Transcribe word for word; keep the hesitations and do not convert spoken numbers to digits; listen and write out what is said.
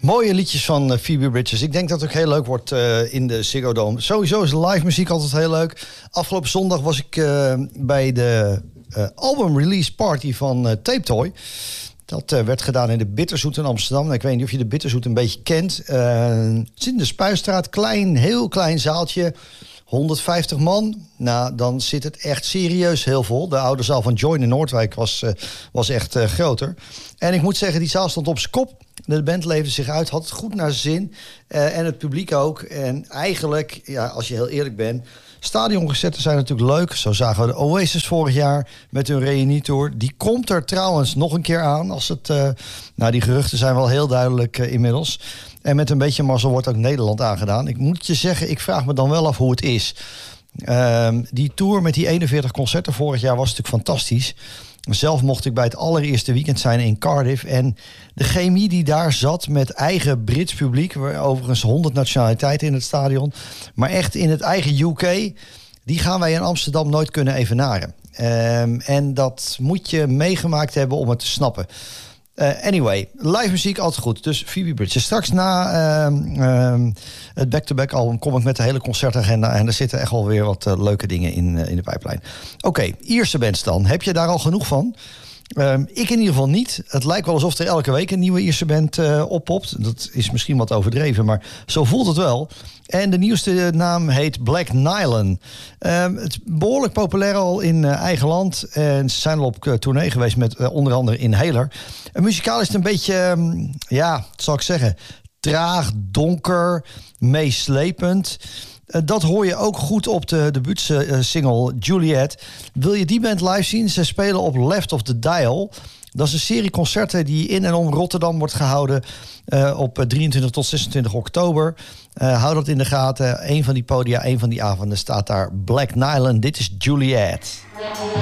Mooie liedjes van uh, Phoebe Bridgers. Ik denk dat het ook heel leuk wordt uh, in de Ziggo Dome. Sowieso is live muziek altijd heel leuk. Afgelopen zondag was ik uh, bij de uh, album release party van uh, Tape Toy. Dat uh, werd gedaan in de Bitterzoet in Amsterdam. Ik weet niet of je de Bitterzoet een beetje kent. Uh, het is in de Spuistraat. Klein, heel klein zaaltje. honderdvijftig man. Nou, dan zit het echt serieus heel vol. De oude zaal van Join in Noordwijk was, uh, was echt uh, groter. En ik moet zeggen, die zaal stond op zijn kop. De band leefde zich uit, had het goed naar zijn zin. Uh, en het publiek ook. En eigenlijk, ja, als je heel eerlijk bent... stadionconcerten zijn natuurlijk leuk. Zo zagen we de Oasis vorig jaar met hun reunietour. Die komt er trouwens nog een keer aan. Als het, uh, nou, die geruchten zijn wel heel duidelijk uh, inmiddels. En met een beetje mazzel wordt ook Nederland aangedaan. Ik moet je zeggen, ik vraag me dan wel af hoe het is. Uh, die tour met die eenenveertig concerten vorig jaar was natuurlijk fantastisch. Zelf mocht ik bij het allereerste weekend zijn in Cardiff. En de chemie die daar zat met eigen Brits publiek... overigens honderd nationaliteiten in het stadion... maar echt in het eigen U K... die gaan wij in Amsterdam nooit kunnen evenaren. Um, en dat moet je meegemaakt hebben om het te snappen. Uh, anyway, live muziek altijd goed. Dus Phoebe Bridgers. Straks na um, um, het back-to-back album kom ik met de hele concertagenda. En er zitten echt wel weer wat uh, leuke dingen in, uh, in de pijplijn. Oké, okay, Ierse bands dan. Heb je daar al genoeg van? Um, ik in ieder geval niet. Het lijkt wel alsof er elke week een nieuwe Ierse band uh, oppopt. Dat is misschien wat overdreven, maar zo voelt het wel. En de nieuwste naam heet Black Nylon. Um, het is behoorlijk populair al in uh, eigen land. En ze zijn al op uh, tournee geweest met uh, onder andere Inhaler. En muzikaal is het een beetje, um, ja, wat zal ik zeggen... traag, donker, meeslepend... Uh, dat hoor je ook goed op de debuutse uh, single Juliet. Wil je die band live zien? Ze spelen op Left of the Dial. Dat is een serie concerten die in en om Rotterdam wordt gehouden... Uh, op drieëntwintig tot zesentwintig oktober. Uh, hou dat in de gaten. Eén van die podia, één van die avonden staat daar Black Nylon. Dit is Juliet.